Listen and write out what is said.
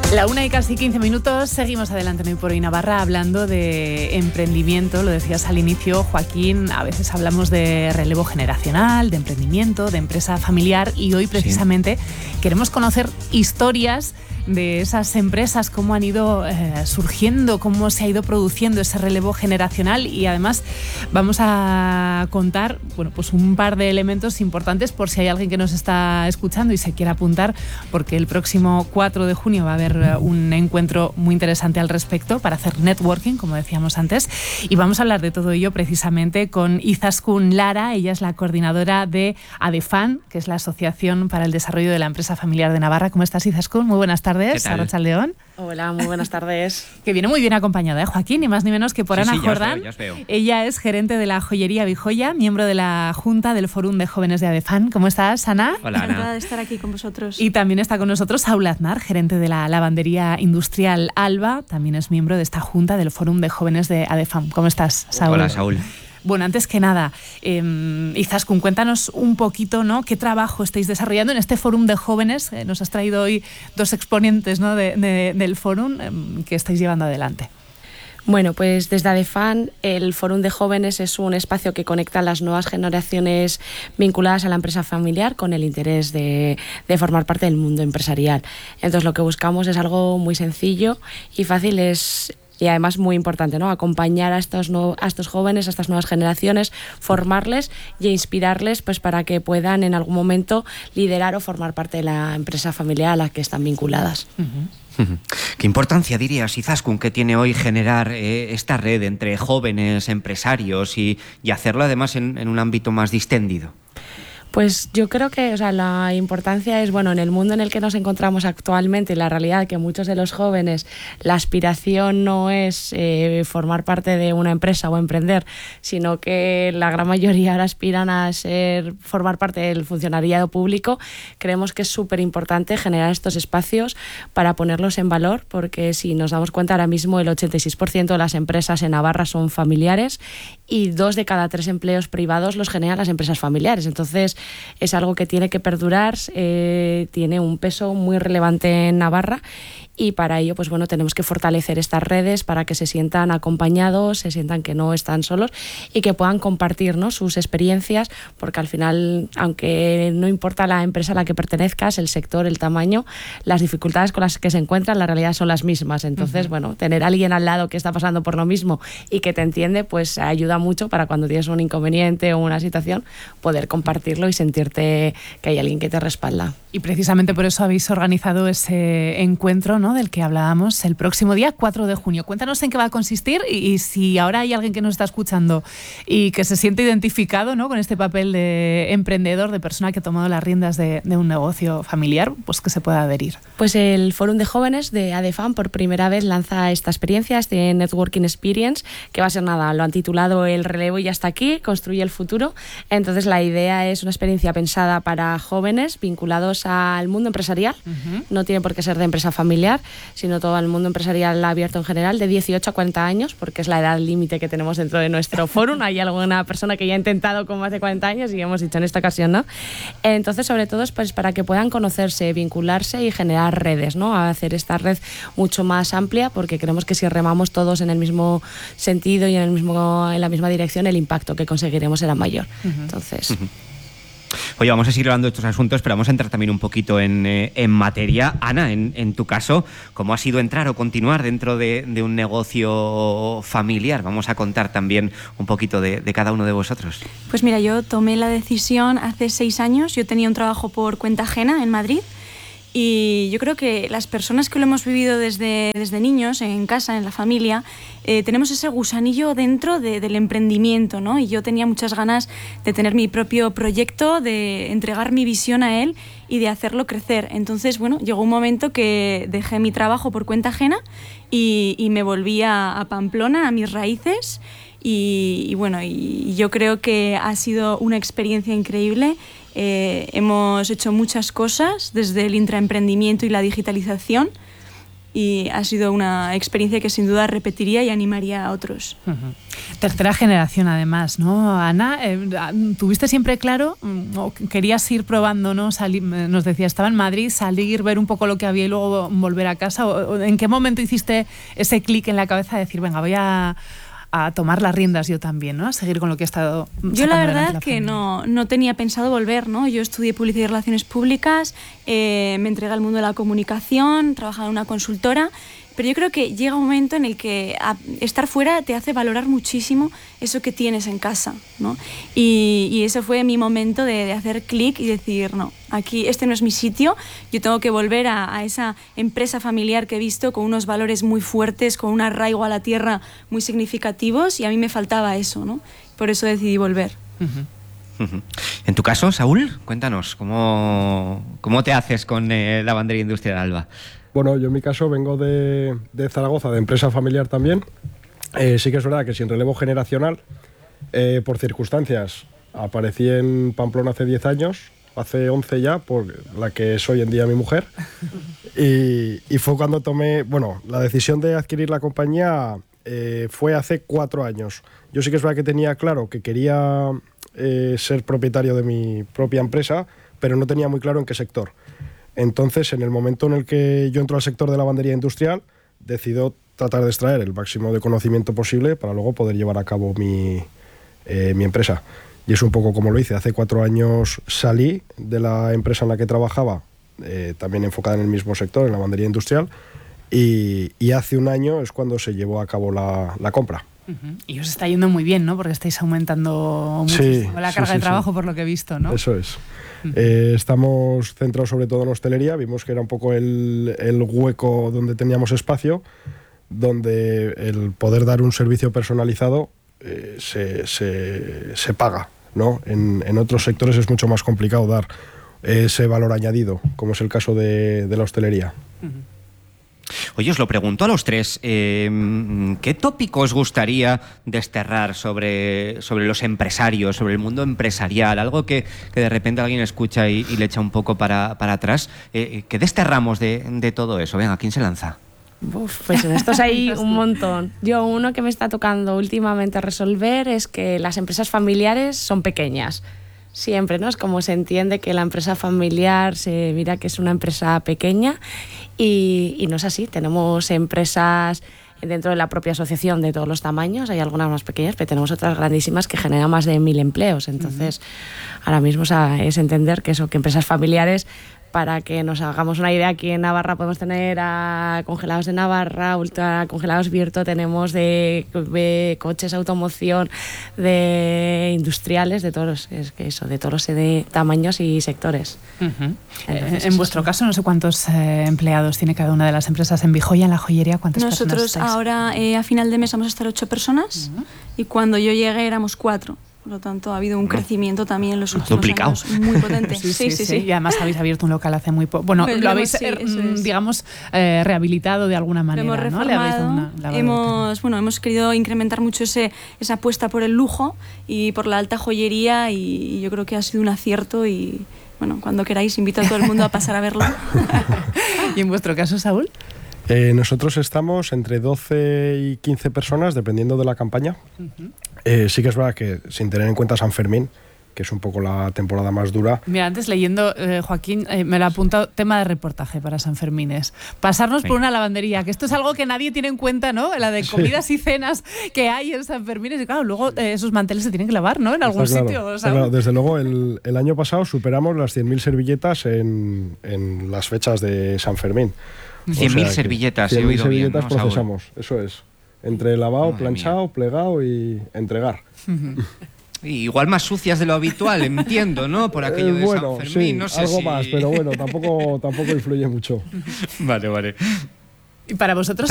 La 1:15, seguimos adelante en Hoy por Hoy Navarra hablando de emprendimiento. Lo decías al inicio, Joaquín, a veces hablamos de relevo generacional, de emprendimiento, de empresa familiar, y hoy precisamente queremos conocer historias de esas empresas, cómo han ido surgiendo, cómo se ha ido produciendo ese relevo generacional, y además vamos a contar pues un par de elementos importantes por si hay alguien que nos está escuchando y se quiere apuntar, porque el próximo 4 de junio va a haber un encuentro muy interesante al respecto para hacer networking, como decíamos antes, y vamos a hablar de todo ello precisamente con Izaskun Lara. Ella es la coordinadora de ADEFAN, que es la Asociación para el Desarrollo de la Empresa Familiar de Navarra. ¿Cómo estás, Izaskun? Muy buenas tardes. Arratsaldeon. Hola, muy buenas tardes. Que viene muy bien acompañada, Joaquín, ni más ni menos que por Ana Jordán. Ya os veo. Ella es gerente de la joyería Bijoya, miembro de la Junta del Fórum de Jóvenes de ADEFAN. ¿Cómo estás, Ana? Hola, Ana. Encantada de estar aquí con vosotros. Y también está con nosotros Saúl Aznar, gerente de la lavandería industrial Alba. También es miembro de esta Junta del Fórum de Jóvenes de ADEFAN. ¿Cómo estás, Saúl? Hola, Saúl. Bueno, antes que nada, Izaskun, cuéntanos un poquito, ¿no?, qué trabajo estáis desarrollando en este Fórum de Jóvenes. Nos has traído hoy dos exponentes, ¿no?, del Fórum que estáis llevando adelante. Bueno, pues desde ADEFAN el Fórum de Jóvenes es un espacio que conecta a las nuevas generaciones vinculadas a la empresa familiar con el interés de formar parte del mundo empresarial. Entonces lo que buscamos es algo muy sencillo y fácil, y además muy importante, ¿no?, acompañar a estos jóvenes, a estas nuevas generaciones, formarles y inspirarles, pues para que puedan en algún momento liderar o formar parte de la empresa familiar a la que están vinculadas. ¿Qué importancia dirías, Izaskun, que tiene hoy generar esta red entre jóvenes empresarios y hacerlo además en un ámbito más distendido? Pues yo creo que la importancia es, en el mundo en el que nos encontramos actualmente, la realidad que muchos de los jóvenes, la aspiración no es formar parte de una empresa o emprender, sino que la gran mayoría ahora aspiran a formar parte del funcionariado público. Creemos que es súper importante generar estos espacios para ponerlos en valor, porque si nos damos cuenta, ahora mismo el 86% de las empresas en Navarra son familiares y 2 de cada 3 empleos privados los generan las empresas familiares. Entonces, es algo que tiene que perdurar, tiene un peso muy relevante en Navarra, y para ello tenemos que fortalecer estas redes para que se sientan acompañados, se sientan que no están solos y que puedan compartir, ¿no?, sus experiencias, porque al final, aunque no importa la empresa a la que pertenezcas, el sector, el tamaño, las dificultades con las que se encuentran, la realidad son las mismas. Entonces, tener a alguien al lado que está pasando por lo mismo y que te entiende, pues ayuda mucho para cuando tienes un inconveniente o una situación, poder compartirlo y sentirte que hay alguien que te respalda. Y precisamente por eso habéis organizado ese encuentro, ¿no?, del que hablábamos el próximo día 4 de junio. Cuéntanos en qué va a consistir y si ahora hay alguien que nos está escuchando y que se siente identificado, ¿no?, con este papel de emprendedor, de persona que ha tomado las riendas de un negocio familiar, pues que se pueda adherir. Pues el Fórum de Jóvenes de ADEFAN por primera vez lanza esta experiencia, este Networking Experience, que va a ser lo han titulado El relevo y hasta aquí, construye el futuro. Entonces la idea es una experiencia pensada para jóvenes vinculados al mundo empresarial. No tiene por qué ser de empresa familiar, sino todo el mundo empresarial abierto en general, de 18 a 40 años, porque es la edad límite que tenemos dentro de nuestro fórum. Hay alguna persona que ya ha intentado con más de 40 años y hemos dicho en esta ocasión, ¿no? Entonces, sobre todo, es pues para que puedan conocerse, vincularse y generar redes, ¿no? A hacer esta red mucho más amplia, porque creemos que si remamos todos en el mismo sentido y en la misma dirección, el impacto que conseguiremos será mayor. Entonces... Oye, vamos a seguir hablando de estos asuntos, pero vamos a entrar también un poquito en materia. Ana, en tu caso, ¿cómo ha sido entrar o continuar dentro de un negocio familiar? Vamos a contar también un poquito de cada uno de vosotros. Pues mira, yo tomé la decisión hace 6 años. Yo tenía un trabajo por cuenta ajena en Madrid. Y yo creo que las personas que lo hemos vivido desde niños, en casa, en la familia, tenemos ese gusanillo dentro del emprendimiento, ¿no? Y yo tenía muchas ganas de tener mi propio proyecto, de entregar mi visión a él y de hacerlo crecer. Entonces, llegó un momento que dejé mi trabajo por cuenta ajena y me volví a Pamplona, a mis raíces. Y yo creo que ha sido una experiencia increíble. Hemos hecho muchas cosas desde el intraemprendimiento y la digitalización y ha sido una experiencia que sin duda repetiría y animaría a otros. Tercera generación además, ¿no? Ana, ¿tuviste siempre claro o querías ir probando, ¿no? Nos decía, estaba en Madrid, salir, ver un poco lo que había y luego volver a casa? ¿O en qué momento hiciste ese clic en la cabeza de decir, venga, voy a tomar las riendas yo también, ¿no? A seguir con lo que he estado sacando? Yo la verdad que no tenía pensado volver, ¿no? Yo estudié Publicidad y Relaciones Públicas, me entregué al mundo de la comunicación, trabajaba en una consultora, pero yo creo que llega un momento en el que estar fuera te hace valorar muchísimo eso que tienes en casa, ¿no? Y ese fue mi momento de hacer clic y decir, no, aquí este no es mi sitio, yo tengo que volver a esa empresa familiar que he visto con unos valores muy fuertes, con un arraigo a la tierra muy significativos, y a mí me faltaba eso, ¿no? Por eso decidí volver. En tu caso, Saúl, cuéntanos, ¿cómo te haces con Lavandería Industrial Alba? Bueno, yo en mi caso vengo de Zaragoza, de empresa familiar también. Sí que es verdad que sin relevo generacional, por circunstancias, aparecí en Pamplona hace 10 años, hace 11 ya, por la que es hoy en día mi mujer. Y fue cuando tomé, bueno, la decisión de adquirir la compañía fue hace 4 años. Yo sí que es verdad que tenía claro que quería ser propietario de mi propia empresa, pero no tenía muy claro en qué sector. Entonces, en el momento en el que yo entro al sector de lavandería industrial, decido tratar de extraer el máximo de conocimiento posible para luego poder llevar a cabo mi empresa. Y es un poco como lo hice. Hace 4 años salí de la empresa en la que trabajaba, también enfocada en el mismo sector, en lavandería industrial, y hace 1 año es cuando se llevó a cabo la compra. Y os está yendo muy bien, ¿no? Porque estáis aumentando muchísimo la carga de trabajo, por lo que he visto, ¿no? Eso es. Estamos centrados sobre todo en hostelería. Vimos que era un poco el hueco donde teníamos espacio, donde el poder dar un servicio personalizado se paga, ¿no? En otros sectores es mucho más complicado dar ese valor añadido, como es el caso de la hostelería. Oye, os lo pregunto a los tres, ¿qué tópico os gustaría desterrar sobre los empresarios, sobre el mundo empresarial? Algo que de repente alguien escucha y le echa un poco para atrás. ¿Qué desterramos de todo eso? Venga, ¿quién se lanza? Pues en estos hay un montón. Uno que me está tocando últimamente resolver es que las empresas familiares son pequeñas. Siempre, ¿no? Es como se entiende que la empresa familiar se mira que es una empresa pequeña y no es así. Tenemos empresas dentro de la propia asociación de todos los tamaños, hay algunas más pequeñas, pero tenemos otras grandísimas que generan más de 1000 empleos. Entonces, ahora mismo es entender que empresas familiares, para que nos hagamos una idea, aquí en Navarra podemos tener a Congelados de Navarra, Ultra Congelados Virto, tenemos de coches, automoción, de industriales, de todos los de tamaños y sectores. Entonces, en vuestro caso, no sé cuántos empleados tiene cada una de las empresas. En Bijoya, en la joyería, ¿cuántas personas Nosotros estáis? ahora, a final de mes, vamos a estar 8 personas y cuando yo llegué éramos 4. Por lo tanto, ha habido un crecimiento también en los últimos años muy potente. Sí. Y además habéis abierto un local hace muy poco. Bueno, lo habéis, digamos, rehabilitado de alguna manera. Lo hemos reformado. ¿No? Le habéis dado hemos querido incrementar mucho esa apuesta por el lujo y por la alta joyería, y yo creo que ha sido un acierto. Y bueno, cuando queráis, invito a todo el mundo a pasar a verlo. ¿Y en vuestro caso, Saúl? Nosotros estamos entre 12 y 15 personas, dependiendo de la campaña. Sí que es verdad que, sin tener en cuenta San Fermín, que es un poco la temporada más dura. Mira, antes leyendo, Joaquín, me lo ha apuntado, tema de reportaje para San Fermines. Pasarnos por una lavandería, que esto es algo que nadie tiene en cuenta, ¿no? La de comidas y cenas que hay en San Fermines. Y claro, luego esos manteles se tienen que lavar, ¿no? En algún sitio. Claro. Desde luego, el año pasado superamos las 100.000 servilletas en las fechas de San Fermín. 100.000 servilletas, 100.000 servilletas ¿no, procesamos, eso es. Entre lavado, planchado, plegado y entregar. Igual más sucias de lo habitual, entiendo, ¿no? Por aquello de San Fermín, sí, no sé algo más, pero bueno, tampoco influye mucho. Vale. Y para vosotros,